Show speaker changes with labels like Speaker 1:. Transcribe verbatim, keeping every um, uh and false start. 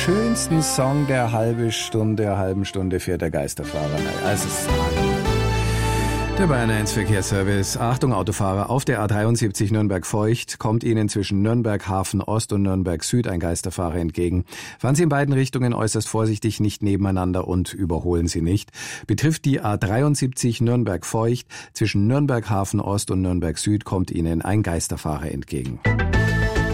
Speaker 1: Schönsten Song der halben Stunde, der halben Stunde fährt der Geisterfahrer. Also es ist der Bayern eins Verkehrsservice. Achtung Autofahrer, auf der A dreiundsiebzig Nürnberg-Feucht kommt Ihnen zwischen Nürnberg Hafen Ost und Nürnberg Süd ein Geisterfahrer entgegen. Fahren Sie in beiden Richtungen äußerst vorsichtig, nicht nebeneinander und überholen Sie nicht. Betrifft die A dreiundsiebzig Nürnberg-Feucht, zwischen Nürnberg Hafen Ost und Nürnberg Süd kommt Ihnen ein Geisterfahrer entgegen.